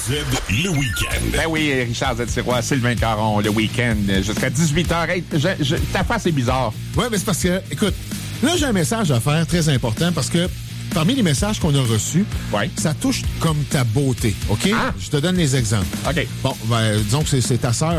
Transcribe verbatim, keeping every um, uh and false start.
Z, le week-end. Ben oui, Richard Z. Sirois, Sylvain Caron, le week-end, jusqu'à dix-huit heures. Hey, je, je, ta face est bizarre. Oui, mais c'est parce que, écoute, là, j'ai un message à faire très important parce que parmi les messages qu'on a reçus, ouais. ça touche comme ta beauté, OK? Ah. Je te donne les exemples. OK. Bon, ben, disons que c'est, c'est ta sœur.